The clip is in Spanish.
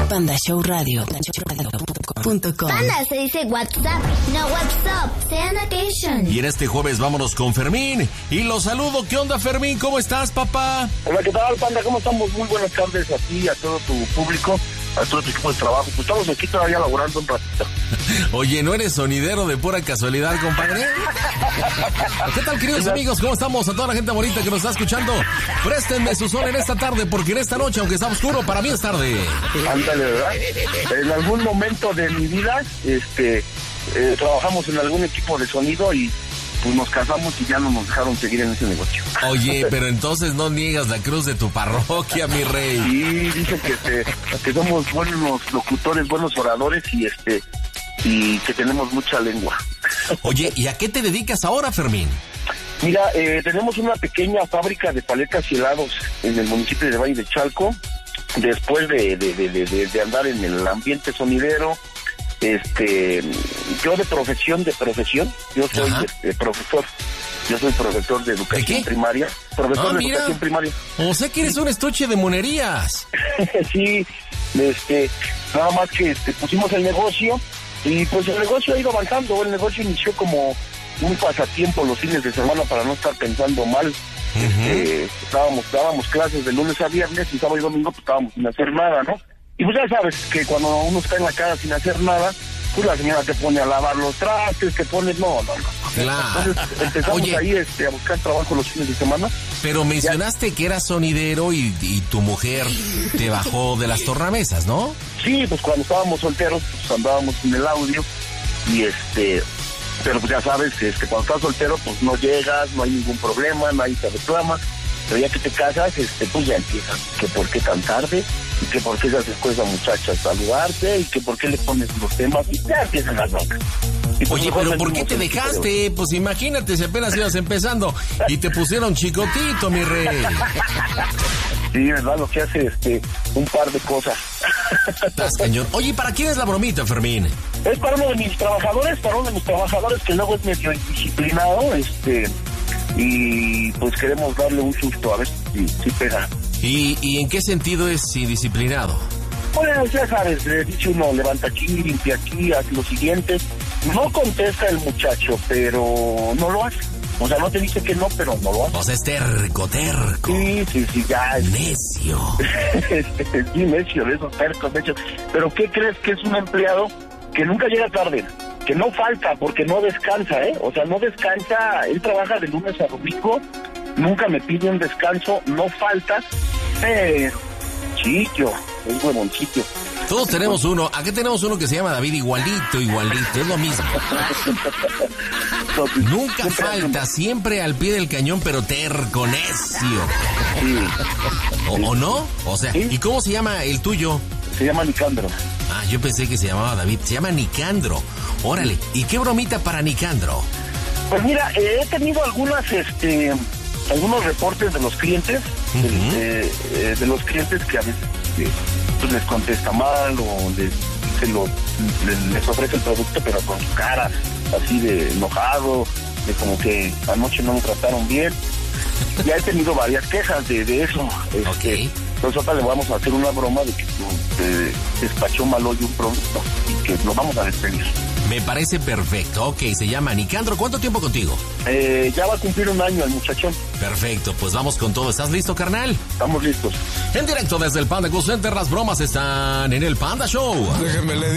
pandashowradio.com. Panda se dice WhatsApp, no WhatsApp. Sea on occasion. Y en este jueves vámonos con Fermín. Y lo saludo. ¿Qué onda, Fermín? ¿Cómo estás, papá? Hola, ¿qué tal, Panda? ¿Cómo estamos? Muy buenas tardes a ti, a todo tu público, a todo tu equipo de trabajo. Pues estamos aquí todavía laborando un ratito. Oye, ¿no eres sonidero de pura casualidad, compadre? ¿Qué tal, queridos amigos? ¿Cómo estamos? A toda la gente bonita que nos está escuchando. Préstenme su sol en esta tarde, porque en esta noche, aunque está oscuro, para mí es tarde. Ándale, ¿verdad? En algún momento de mi vida, trabajamos en algún equipo de sonido y pues nos casamos y ya no nos dejaron seguir en ese negocio. Oye, pero entonces no niegas la cruz de tu parroquia, mi rey. Sí, dicen que somos buenos locutores, buenos oradores y que tenemos mucha lengua. Oye, ¿y a qué te dedicas ahora, Fermín? Mira, tenemos una pequeña fábrica de paletas y helados en el municipio de Valle de Chalco. Después de andar en el ambiente sonidero, yo de profesión, yo soy profesor. Yo soy profesor de educación primaria. Profesor de educación primaria. O sea que eres un estuche de monerías. Sí, nada más que pusimos el negocio y pues el negocio ha ido avanzando. El negocio inició como un pasatiempo los fines de semana para no estar pensando mal. Dábamos clases de lunes a viernes y sábado y domingo pues estábamos sin hacer nada, ¿no? Y pues ya sabes que cuando uno está en la casa sin hacer nada, pues la señora te pone a lavar los trastes, te pone... No. Claro. Entonces empezamos ahí a buscar trabajo los fines de semana. Pero mencionaste que eras sonidero y tu mujer te bajó de las tornamesas, ¿no? Sí, pues cuando estábamos solteros, pues andábamos en el audio y pero pues ya sabes que cuando estás soltero, pues no llegas, no hay ningún problema, nadie te reclama. Pero ya que te casas, pues ya empiezas, que por qué tan tarde, y que por qué se acercó esa muchacha a saludarte, y que por qué le pones los temas, y ya empiezan las broncas. Pues, oye, pero ¿por qué te dejaste? Pues imagínate si apenas ibas empezando y te pusieron chicotito, mi rey. Sí, ¿verdad? Lo que hace un par de cosas. Estás cañón. Oye, ¿para quién es la bromita, Fermín? Es para uno de mis trabajadores, que luego es medio indisciplinado, y pues queremos darle un susto, a ver si pega. ¿Y en qué sentido es indisciplinado? Bueno, ya sabes, dice uno, levanta aquí, limpia aquí, haz lo siguiente. No contesta el muchacho, pero no lo hace. O sea, no te dice que no, pero no lo hace. O sea, es terco. Sí, ya. Necio. Sí, necio, de esos tercos, necio. Pero ¿qué crees? Que es un empleado que nunca llega tarde, que no falta, porque no descansa, O sea, no descansa, él trabaja de lunes a domingo, nunca me pide un descanso, no falta, pero chiquillo, es huevoncito. Todos tenemos uno, aquí tenemos uno que se llama David, igualito, es lo mismo. Nunca falta, siempre al pie del cañón, pero terco, necio. Sí. ¿O no? O sea, ¿sí? ¿Y cómo se llama el tuyo? Se llama Nicandro. Ah, yo pensé que se llamaba David, se llama Nicandro. Órale, ¿y qué bromita para Nicandro? Pues mira, he tenido algunos reportes de los clientes, de los clientes que a veces pues les contesta mal o les ofrece el producto pero con su cara así de enojado, de como que anoche no me trataron bien. Ya he tenido varias quejas de eso. Okay. Entonces ahora le vamos a hacer una broma de que despachó mal hoy un producto y que lo vamos a despedir. Me parece perfecto. Ok, se llama Nicandro. ¿Cuánto tiempo contigo? Ya va a cumplir un año el muchachón. Perfecto, pues vamos con todo. ¿Estás listo, carnal? Estamos listos. En directo desde el Panda Cool Center, las bromas están en el Panda Show. Déjenme le